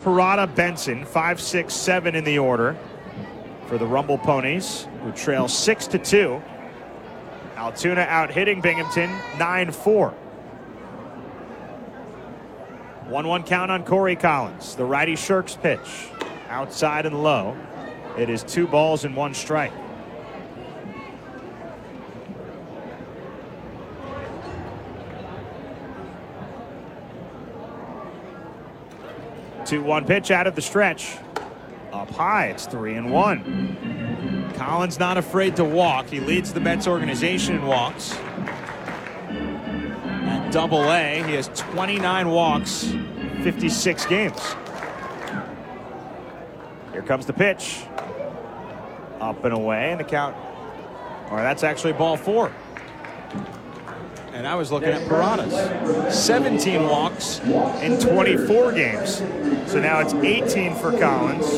Parada, Benson, 5, 6, 7 in the order for the Rumble Ponies, who trail 6-2. Altoona out hitting Binghamton 9-4. 1-1 count on Corey Collins. The righty Shirks pitch. Outside and low. It is 2 balls and 1 strike. Two-one pitch out of the stretch. Up high, it's 3-1. Collins not afraid to walk. He leads the Mets organization in walks. At Double-A, he has 29 walks, 56 games. Here comes the pitch. Up and away, and the count. Or that's actually ball 4. And I was looking at Parada's 17 walks in 24 games. So now it's 18 for Collins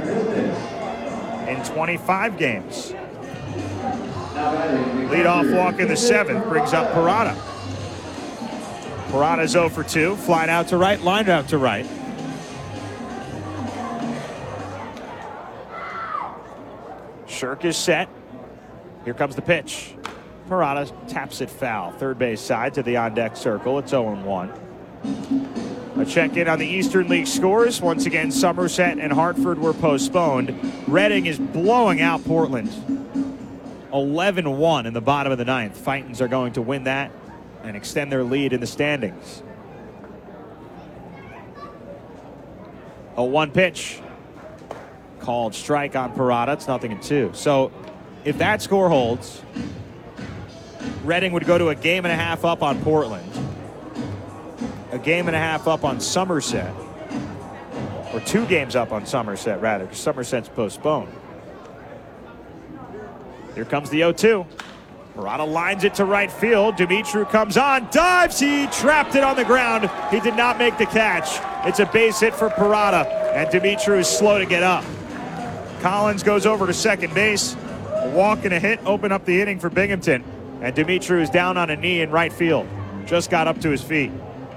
in 25 games. Leadoff walk in the 7th brings up Parada. Parada's 0 for 2, flying out to right, lined out to right. Shirk is set. Here comes the pitch. Parada taps it foul. Third base side to the on-deck circle. It's 0-1. A check-in on the Eastern League scores. Once again, Somerset and Hartford were postponed. Reading is blowing out Portland. 11-1 in the bottom of the 9th. Fightins are going to win that and extend their lead in the standings. 0-1 pitch. Called strike on Parada. It's 0-2. So if that score holds, Reading would go to a game and a half up on Portland, a game and a half up on Somerset, or 2 games up on Somerset, rather, because Somerset's postponed. Here comes the 0-2. Parada lines it to right field. Dumitru comes on, dives. He trapped it on the ground. He did not make the catch. It's a base hit for Parada, and Dumitru is slow to get up. Collins goes over to second base. A walk and a hit open up the inning for Binghamton. And Dumitru is down on a knee in right field. Just got up to his feet.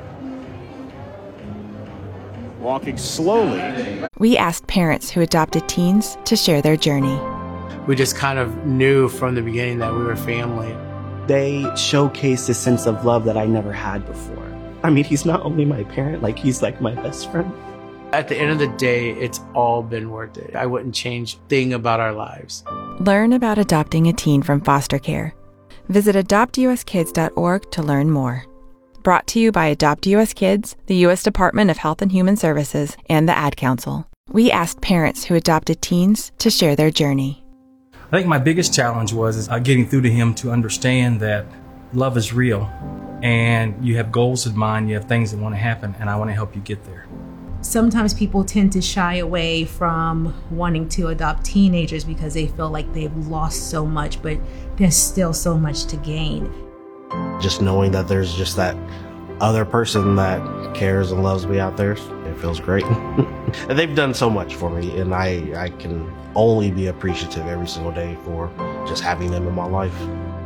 Walking slowly. We asked parents who adopted teens to share their journey. We just kind of knew from the beginning that we were family. They showcased a sense of love that I never had before. I mean, he's not only my parent, like he's like my best friend. At the end of the day, it's all been worth it. I wouldn't change a thing about our lives. Learn about adopting a teen from foster care. Visit adoptuskids.org to learn more. Brought to you by Adopt US Kids, the U.S. Department of Health and Human Services, and the Ad Council. We asked parents who adopted teens to share their journey. I think my biggest challenge was getting through to him to understand that love is real and you have goals in mind, you have things that want to happen, and I want to help you get there. Sometimes people tend to shy away from wanting to adopt teenagers because they feel like they've lost so much, but there's still so much to gain. Just knowing that there's just that other person that cares and loves me out there, it feels great. And they've done so much for me, and I can only be appreciative every single day for just having them in my life.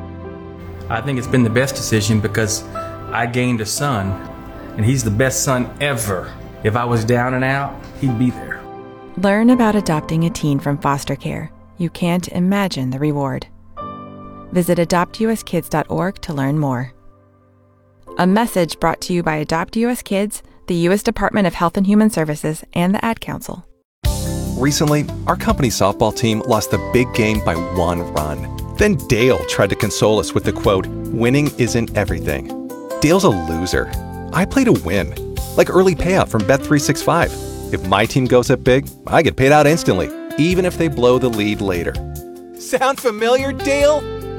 I think it's been the best decision because I gained a son, and he's the best son ever. If I was down and out, he'd be there. Learn about adopting a teen from foster care. You can't imagine the reward. Visit adoptuskids.org to learn more. A message brought to you by Adopt US Kids, the U.S. Department of Health and Human Services, and the Ad Council. Recently, our company's softball team lost the big game by 1 run. Then Dale tried to console us with the quote, "Winning isn't everything." Dale's a loser. I play to win. Like early payout from Bet365. If my team goes up big, I get paid out instantly, even if they blow the lead later. Sound familiar, Dale?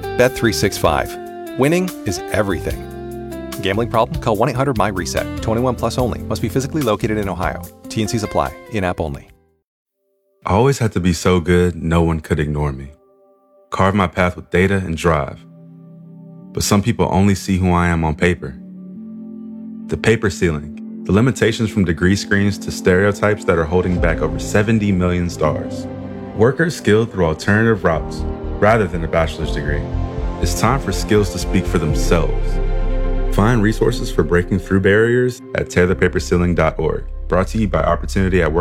Bet365. Winning is everything. Gambling problem? Call 1-800-MY-RESET. 21 plus only. Must be physically located in Ohio. T&Cs apply. In-app only. I always had to be so good, no one could ignore me. Carve my path with data and drive. But some people only see who I am on paper. The paper ceiling. The limitations from degree screens to stereotypes that are holding back over 70 million stars. Workers skilled through alternative routes, rather than a bachelor's degree. It's time for skills to speak for themselves. Find resources for breaking through barriers at tearthepaperceiling.org. Brought to you by Opportunity at Work.